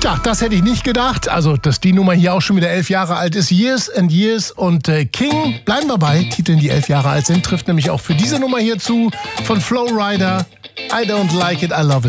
Ja, das hätte ich nicht gedacht. Also, dass die Nummer hier auch schon wieder 11 Jahre alt ist. Years and Years und King, bleiben wir bei Titeln, die 11 Jahre alt sind, trifft nämlich auch für diese Nummer hier zu von Flow Rider. I don't like it, I love it.